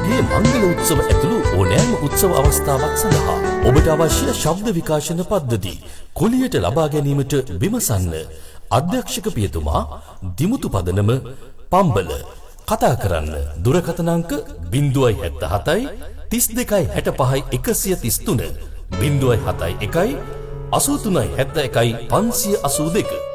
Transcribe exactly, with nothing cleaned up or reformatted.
රටේ මංගල උත්සව ඇතුළු ඕනෑම උත්සව අවස්ථාවක් සඳහා ඔබට අවශ්‍ය ශබ්ද විකාශන පද්ධති කුලියට ලබා ගැනීමට විමසන්න. අධ්‍යක්ෂක පියතුමා දිමුතු පදනම පම්බල. කතා කරන්න දුරකථන අංක ज़ीरो सात सात तीस दो पैंसठ एक एक तीस तीन ज़ीरो सात एक अस्सी तीन सात एक पाँच आठ दो।